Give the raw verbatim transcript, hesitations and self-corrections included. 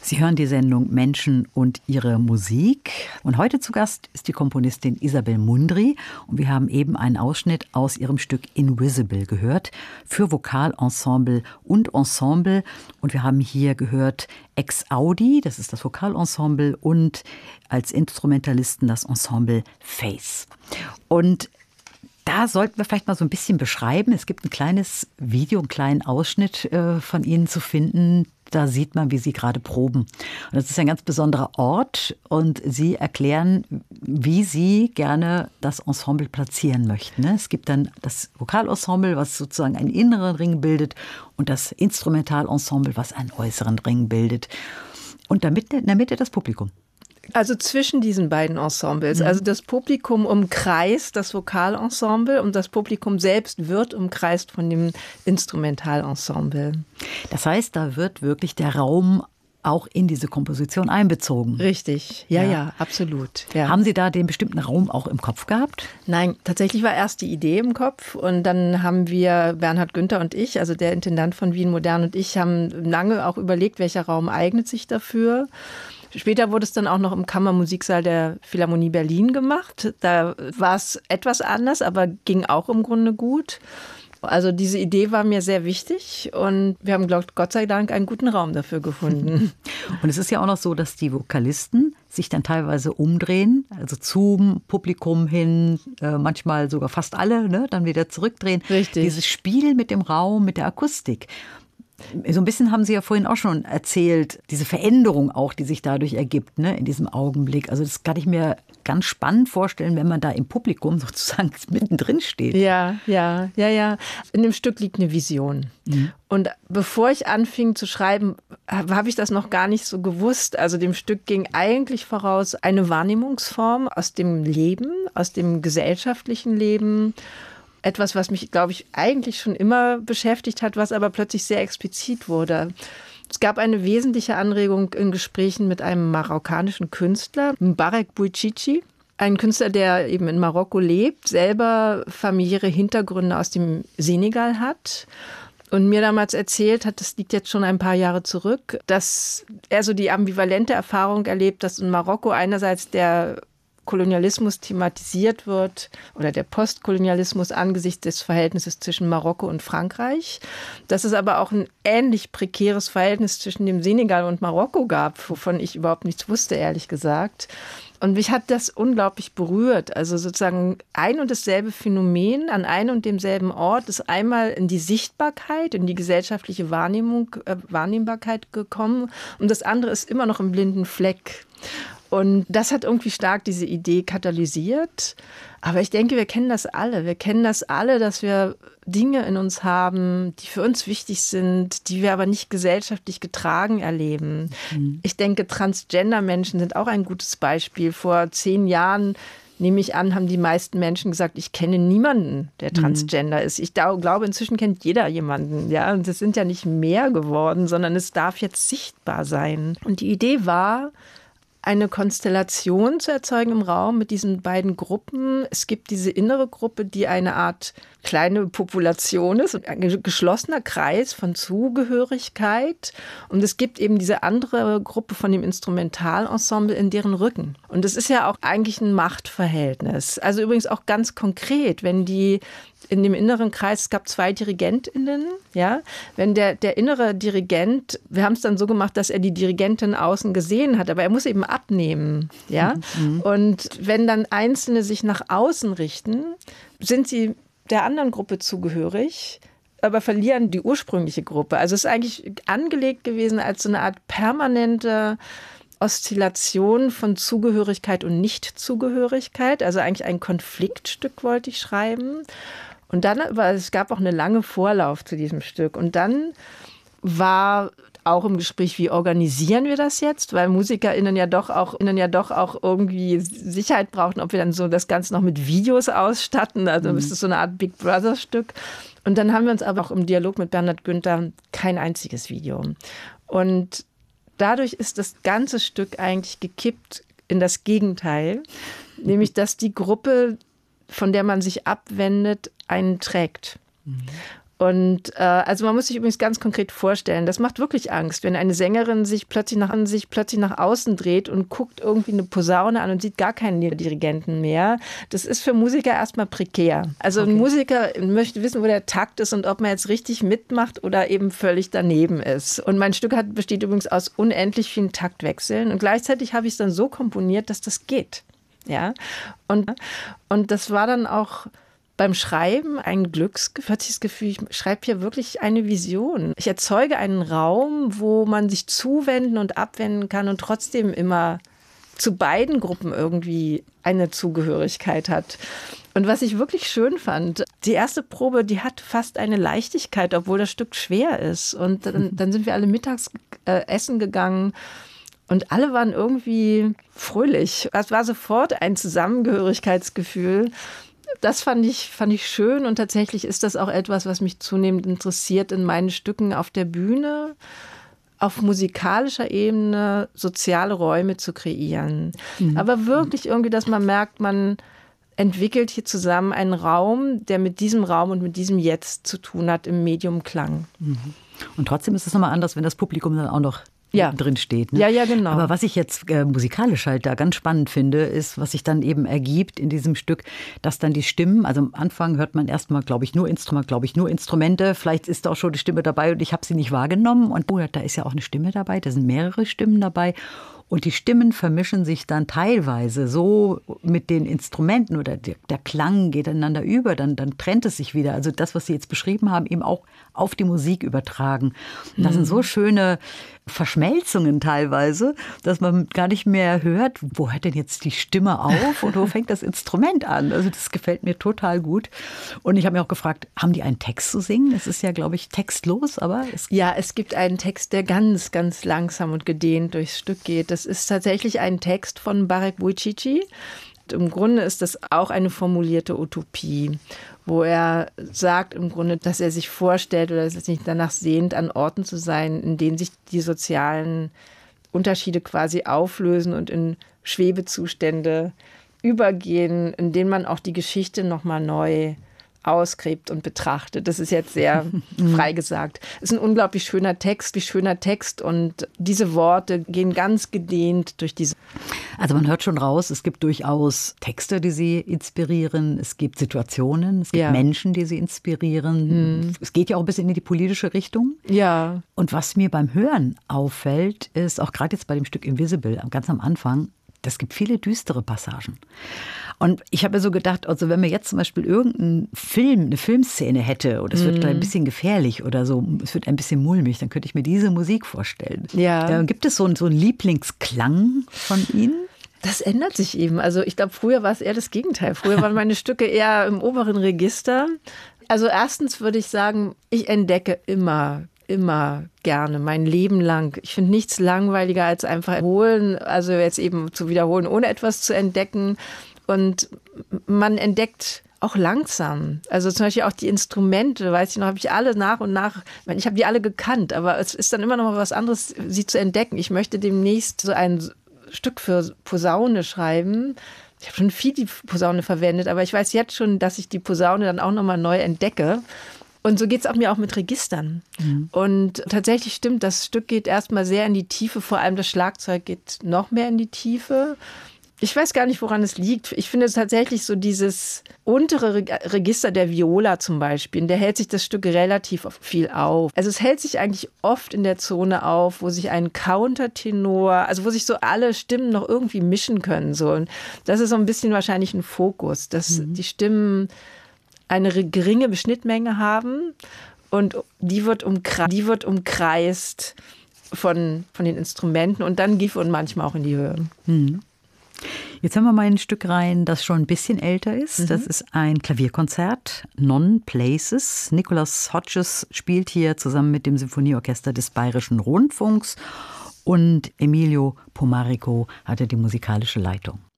Sie hören die Sendung Menschen und ihre Musik. Und heute zu Gast ist die Komponistin Isabel Mundry. Und wir haben eben einen Ausschnitt aus ihrem Stück Invisible gehört für Vokalensemble und Ensemble. Und wir haben hier gehört Ex Audi, das ist das Vokalensemble, und als Instrumentalisten das Ensemble Face. Und da sollten wir vielleicht mal so ein bisschen beschreiben. Es gibt ein kleines Video, einen kleinen Ausschnitt äh, von Ihnen zu finden. Da sieht man, wie Sie gerade proben. Und das ist ein ganz besonderer Ort. Und Sie erklären, wie Sie gerne das Ensemble platzieren möchten. Es gibt dann das Vokalensemble, was sozusagen einen inneren Ring bildet, und das Instrumentalensemble, was einen äußeren Ring bildet. Und damit, in der Mitte das Publikum. Also zwischen diesen beiden Ensembles. Mhm. Also das Publikum umkreist das Vokalensemble und das Publikum selbst wird umkreist von dem Instrumentalensemble. Das heißt, da wird wirklich der Raum auch in diese Komposition einbezogen. Richtig, ja, ja, ja absolut. Ja. Haben Sie da den bestimmten Raum auch im Kopf gehabt? Nein, tatsächlich war erst die Idee im Kopf und dann haben wir, Bernhard Günther und ich, also der Intendant von Wien Modern und ich, haben lange auch überlegt, welcher Raum eignet sich dafür. Später wurde es dann auch noch im Kammermusiksaal der Philharmonie Berlin gemacht. Da war es etwas anders, aber ging auch im Grunde gut. Also diese Idee war mir sehr wichtig und wir haben, Gott sei Dank, einen guten Raum dafür gefunden. Und es ist ja auch noch so, dass die Vokalisten sich dann teilweise umdrehen, also zum Publikum hin, äh, manchmal sogar fast alle, ne, dann wieder zurückdrehen. Richtig. Dieses Spiel mit dem Raum, mit der Akustik. So ein bisschen haben Sie ja vorhin auch schon erzählt, diese Veränderung auch, die sich dadurch ergibt, ne, in diesem Augenblick. Also das kann ich mir ganz spannend vorstellen, wenn man da im Publikum sozusagen mittendrin steht. Ja, ja, ja, ja. In dem Stück liegt eine Vision. Mhm. Und bevor ich anfing zu schreiben, habe ich das noch gar nicht so gewusst. Also dem Stück ging eigentlich voraus eine Wahrnehmungsform aus dem Leben, aus dem gesellschaftlichen Leben. Etwas, was mich, glaube ich, eigentlich schon immer beschäftigt hat, was aber plötzlich sehr explizit wurde. Es gab eine wesentliche Anregung in Gesprächen mit einem marokkanischen Künstler, Mbarek Bouichichi. Ein Künstler, der eben in Marokko lebt, selber familiäre Hintergründe aus dem Senegal hat. Und mir damals erzählt hat, das liegt jetzt schon ein paar Jahre zurück, dass er so die ambivalente Erfahrung erlebt, dass in Marokko einerseits der Kolonialismus thematisiert wird oder der Postkolonialismus angesichts des Verhältnisses zwischen Marokko und Frankreich. Dass es aber auch ein ähnlich prekäres Verhältnis zwischen dem Senegal und Marokko gab, wovon ich überhaupt nichts wusste, ehrlich gesagt. Und mich hat das unglaublich berührt. Also sozusagen ein und dasselbe Phänomen an einem und demselben Ort ist einmal in die Sichtbarkeit, in die gesellschaftliche Wahrnehmung, äh, Wahrnehmbarkeit gekommen und das andere ist immer noch im blinden Fleck. Und das hat irgendwie stark diese Idee katalysiert. Aber ich denke, wir kennen das alle. Wir kennen das alle, dass wir Dinge in uns haben, die für uns wichtig sind, die wir aber nicht gesellschaftlich getragen erleben. Mhm. Ich denke, Transgender-Menschen sind auch ein gutes Beispiel. Vor zehn Jahren, nehme ich an, haben die meisten Menschen gesagt, ich kenne niemanden, der Transgender mhm. ist. Ich glaube, inzwischen kennt jeder jemanden. Ja, und es sind ja nicht mehr geworden, sondern es darf jetzt sichtbar sein. Und die Idee war, eine Konstellation zu erzeugen im Raum mit diesen beiden Gruppen. Es gibt diese innere Gruppe, die eine Art kleine Population ist, ein geschlossener Kreis von Zugehörigkeit. Und es gibt eben diese andere Gruppe von dem Instrumentalensemble in deren Rücken. Und es ist ja auch eigentlich ein Machtverhältnis. Also übrigens auch ganz konkret, wenn die in dem inneren Kreis, es gab zwei DirigentInnen, ja, wenn der, der innere Dirigent, wir haben es dann so gemacht, dass er die Dirigentin außen gesehen hat, aber er muss eben abnehmen, ja. Mhm. Und wenn dann Einzelne sich nach außen richten, sind sie der anderen Gruppe zugehörig, aber verlieren die ursprüngliche Gruppe. Also es ist eigentlich angelegt gewesen als so eine Art permanente Oszillation von Zugehörigkeit und Nichtzugehörigkeit, also eigentlich ein Konfliktstück wollte ich schreiben. Und dann, aber es gab auch eine lange Vorlauf zu diesem Stück. Und dann war auch im Gespräch, wie organisieren wir das jetzt? Weil MusikerInnen ja doch auch, innen ja doch auch irgendwie Sicherheit brauchten, ob wir dann so das Ganze noch mit Videos ausstatten. Also mhm. ist es so eine Art Big Brother-Stück. Und dann haben wir uns aber auch im Dialog mit Bernhard Günther kein einziges Video. Und dadurch ist das ganze Stück eigentlich gekippt in das Gegenteil, nämlich dass die Gruppe, von der man sich abwendet, einen trägt. Mhm. Und äh, also man muss sich übrigens ganz konkret vorstellen, das macht wirklich Angst, wenn eine Sängerin sich plötzlich nach, sich plötzlich nach außen dreht und guckt irgendwie eine Posaune an und sieht gar keinen Dirigenten mehr. Das ist für Musiker erstmal prekär. Also okay. Ein Musiker möchte wissen, wo der Takt ist und ob man jetzt richtig mitmacht oder eben völlig daneben ist. Und mein Stück hat, besteht übrigens aus unendlich vielen Taktwechseln und gleichzeitig habe ich es dann so komponiert, dass das geht. Ja? Und, und das war dann auch beim Schreiben ein Glücksgefühl. Ich schreibe hier wirklich eine Vision. Ich erzeuge einen Raum, wo man sich zuwenden und abwenden kann und trotzdem immer zu beiden Gruppen irgendwie eine Zugehörigkeit hat. Und was ich wirklich schön fand, die erste Probe, die hat fast eine Leichtigkeit, obwohl das Stück schwer ist. Und dann, dann sind wir alle mittags äh, essen gegangen. Und alle waren irgendwie fröhlich. Es war sofort ein Zusammengehörigkeitsgefühl. Das fand ich, fand ich schön und tatsächlich ist das auch etwas, was mich zunehmend interessiert in meinen Stücken auf der Bühne, auf musikalischer Ebene soziale Räume zu kreieren. Mhm. Aber wirklich irgendwie, dass man merkt, man entwickelt hier zusammen einen Raum, der mit diesem Raum und mit diesem Jetzt zu tun hat im Medium Klang. Mhm. Und trotzdem ist es nochmal anders, wenn das Publikum dann auch noch ja. drin steht. Ne? Ja, ja, genau. Aber was ich jetzt äh, musikalisch halt da ganz spannend finde, ist, was sich dann eben ergibt in diesem Stück, dass dann die Stimmen, also am Anfang hört man erstmal, glaube ich, nur Instrument, glaube ich, nur Instrumente. Vielleicht ist da auch schon die Stimme dabei und ich habe sie nicht wahrgenommen. Und oh, da ist ja auch eine Stimme dabei, da sind mehrere Stimmen dabei. Und die Stimmen vermischen sich dann teilweise so mit den Instrumenten oder der, der Klang geht ineinander über, dann, dann trennt es sich wieder. Also das, was Sie jetzt beschrieben haben, eben auch auf die Musik übertragen. Und das sind so schöne Verschmelzungen teilweise, dass man gar nicht mehr hört, wo hört denn jetzt die Stimme auf und wo fängt das Instrument an? Also das gefällt mir total gut. Und ich habe mir auch gefragt, haben die einen Text zu singen? Es ist ja, glaube ich, textlos, aber es ja, es gibt einen Text, der ganz, ganz langsam und gedehnt durchs Stück geht. Das ist tatsächlich ein Text von Barek Vujicic. Im Grunde ist das auch eine formulierte Utopie, wo er sagt im Grunde, dass er sich vorstellt oder dass er sich danach sehnt, an Orten zu sein, in denen sich die sozialen Unterschiede quasi auflösen und in Schwebezustände übergehen, in denen man auch die Geschichte nochmal neu ausgräbt und betrachtet. Das ist jetzt sehr frei gesagt. Es ist ein unglaublich schöner Text, wie schöner Text und diese Worte gehen ganz gedehnt durch diese. Also man hört schon raus, es gibt durchaus Texte, die Sie inspirieren, es gibt Situationen, es gibt ja. Menschen, die Sie inspirieren. Hm. Es geht ja auch ein bisschen in die politische Richtung. Ja. Und was mir beim Hören auffällt, ist auch gerade jetzt bei dem Stück Invisible, ganz am Anfang, es gibt viele düstere Passagen. Und ich habe mir so gedacht, also wenn man jetzt zum Beispiel irgendeinen Film, eine Filmszene hätte oder es wird mm. ein bisschen gefährlich oder so, es wird ein bisschen mulmig, dann könnte ich mir diese Musik vorstellen. Ja. Äh, gibt es so, einen, so einen Lieblingsklang von Ihnen? Das ändert sich eben. Also ich glaube, früher war es eher das Gegenteil. Früher waren meine Stücke eher im oberen Register. Also erstens würde ich sagen, ich entdecke immer immer gerne, mein Leben lang. Ich finde nichts langweiliger als einfach wiederholen, also jetzt eben zu wiederholen, ohne etwas zu entdecken. Und man entdeckt auch langsam. Also zum Beispiel auch die Instrumente, weiß ich noch, habe ich alle nach und nach, ich meine, ich habe die alle gekannt, aber es ist dann immer noch mal was anderes, sie zu entdecken. Ich möchte demnächst so ein Stück für Posaune schreiben. Ich habe schon viel die Posaune verwendet, aber ich weiß jetzt schon, dass ich die Posaune dann auch noch mal neu entdecke. Und so geht es auch mir auch mit Registern. Mhm. Und tatsächlich stimmt, das Stück geht erstmal sehr in die Tiefe, vor allem das Schlagzeug geht noch mehr in die Tiefe. Ich weiß gar nicht, woran es liegt. Ich finde es tatsächlich so dieses untere Register der Viola zum Beispiel, in der hält sich das Stück relativ viel auf. Also es hält sich eigentlich oft in der Zone auf, wo sich ein Countertenor, also wo sich so alle Stimmen noch irgendwie mischen können. So. Und das ist so ein bisschen wahrscheinlich ein Fokus, dass mhm. die Stimmen eine geringe Schnittmenge haben und die wird, umkre- die wird umkreist von, von den Instrumenten und dann geht und manchmal auch in die Höhe. Mhm. Jetzt haben wir mal ein Stück rein, das schon ein bisschen älter ist. Mhm. Das ist ein Klavierkonzert, Non-Places. Nicholas Hodges spielt hier zusammen mit dem Symphonieorchester des Bayerischen Rundfunks und Emilio Pomarico hatte die musikalische Leitung.